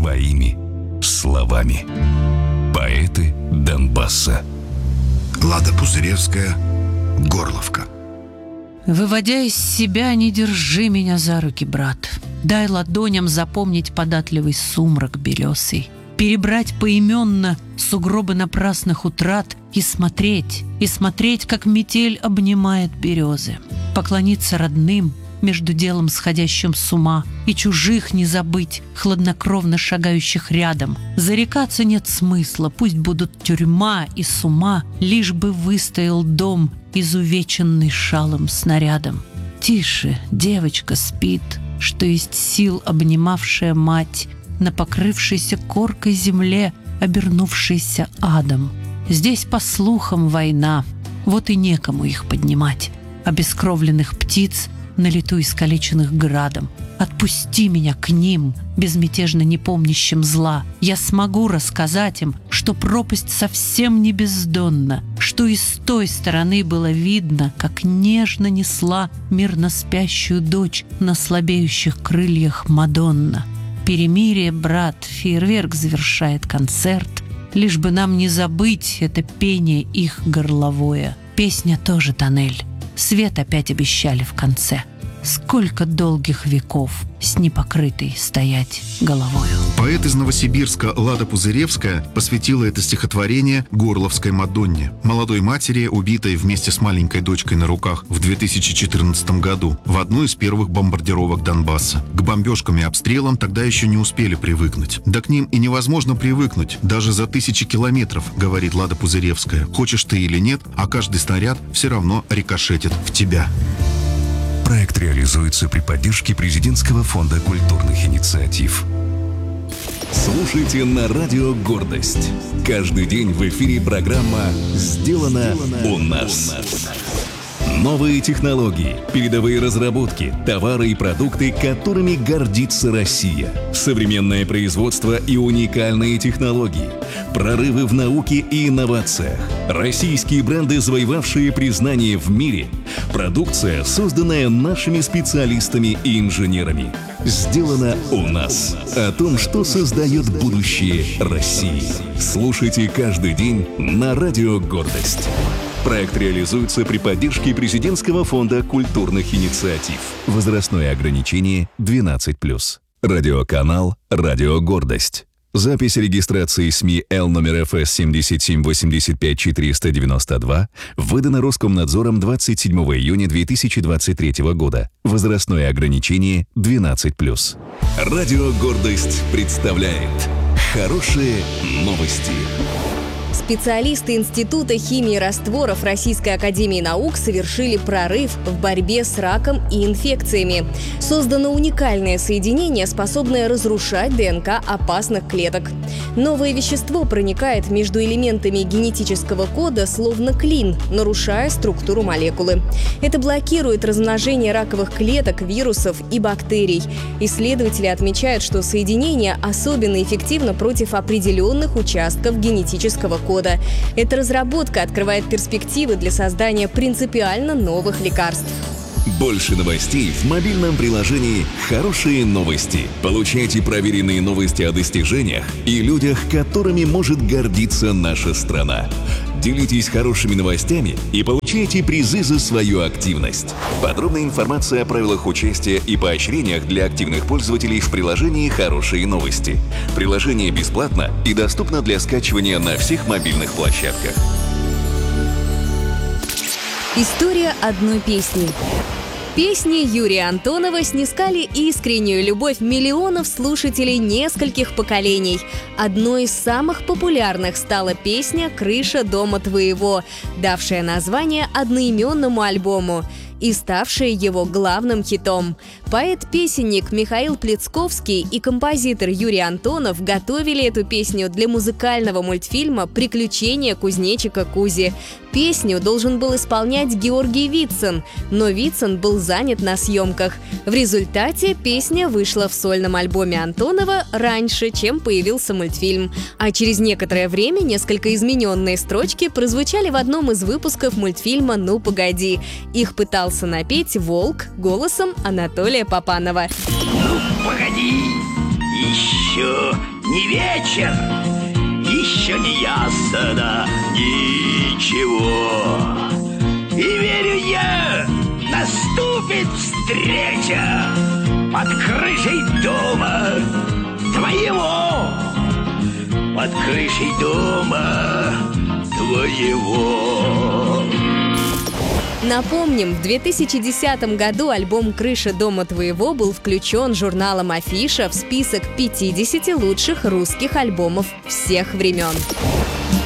своими словами. Поэты Донбасса. Лада Пузыревская, «Горловка». Выводя из себя, не держи меня за руки, брат. Дай ладоням запомнить податливый сумрак белесый, перебрать поименно сугробы напрасных утрат и смотреть, как метель обнимает березы. Поклониться родным, между делом сходящим с ума, и чужих не забыть, хладнокровно шагающих рядом. Зарекаться нет смысла, пусть будут тюрьма и сума, лишь бы выстоял дом, изувеченный шалым снарядом. Тише, девочка спит, что есть сил обнимавшая мать, на покрывшейся коркой земле, обернувшейся адом. Здесь, по слухам, война, вот и некому их поднимать. Обескровленных птиц, на лету искалеченных градом. Отпусти меня к ним, безмятежно не помнящим зла. Я смогу рассказать им, что пропасть совсем не бездонна, что и с той стороны было видно, как нежно несла мирно спящую дочь на слабеющих крыльях Мадонна. Перемирие, брат, фейерверк завершает концерт, лишь бы нам не забыть это пение их горловое. Песня тоже тоннель. Свет опять обещали в конце. Сколько долгих веков с непокрытой стоять головою. Поэт из Новосибирска Лада Пузыревская посвятила это стихотворение Горловской Мадонне, молодой матери, убитой вместе с маленькой дочкой на руках в 2014 году в одну из первых бомбардировок Донбасса. К бомбежкам и обстрелам тогда еще не успели привыкнуть. Да к ним и невозможно привыкнуть даже за 1000 километров, говорит Лада Пузыревская. Хочешь ты или нет, а каждый снаряд все равно рикошетит в тебя. Проект реализуется при поддержке Президентского фонда культурных инициатив. Слушайте на радио «Гордость». Каждый день в эфире программа «Сделано у нас». Новые технологии, передовые разработки, товары и продукты, которыми гордится Россия. Современное производство и уникальные технологии. Прорывы в науке и инновациях. Российские бренды, завоевавшие признание в мире. Продукция, созданная нашими специалистами и инженерами. Сделано у нас. О том, что создает будущее России. Слушайте каждый день на радио «Гордость». Проект реализуется при поддержке Президентского фонда культурных инициатив. Возрастное ограничение 12+. Радиоканал «Радио Гордость». Запись регистрации СМИ Л номер ФС 7785492 выдана Роскомнадзором 27 июня 2023 года. Возрастное ограничение 12+. Радио «Гордость» представляет хорошие новости. Специалисты Института химии растворов Российской академии наук совершили прорыв в борьбе с раком и инфекциями. Создано уникальное соединение, способное разрушать ДНК опасных клеток. Новое вещество проникает между элементами генетического кода словно клин, нарушая структуру молекулы. Это блокирует размножение раковых клеток, вирусов и бактерий. Исследователи отмечают, что соединение особенно эффективно против определенных участков генетического кода. Эта разработка открывает перспективы для создания принципиально новых лекарств. Больше новостей в мобильном приложении «Хорошие новости». Получайте проверенные новости о достижениях и людях, которыми может гордиться наша страна. Делитесь хорошими новостями и получайте призы за свою активность. Подробная информация о правилах участия и поощрениях для активных пользователей в приложении «Хорошие новости». Приложение бесплатно и доступно для скачивания на всех мобильных площадках. История одной песни. Песни Юрия Антонова снискали искреннюю любовь миллионов слушателей нескольких поколений. Одной из самых популярных стала песня «Крыша дома твоего», давшая название одноименному альбому и ставшая его главным хитом. Поэт-песенник Михаил Плецковский и композитор Юрий Антонов готовили эту песню для музыкального мультфильма «Приключения кузнечика Кузи». Песню должен был исполнять Георгий Вицин, но Вицин был занят на съемках. В результате песня вышла в сольном альбоме Антонова раньше, чем появился мультфильм. А через некоторое время несколько измененные строчки прозвучали в одном из выпусков мультфильма «Ну, погоди». Их пытался напеть Волк голосом Анатолия Попанова. Ну, погоди, еще вечер, еще не ясно ничего. И верю я, наступит встреча под крышей дома твоего, под крышей дома твоего. Напомним, в 2010 году альбом «Крыша дома твоего» был включен журналом «Афиша» в список 50 лучших русских альбомов всех времен.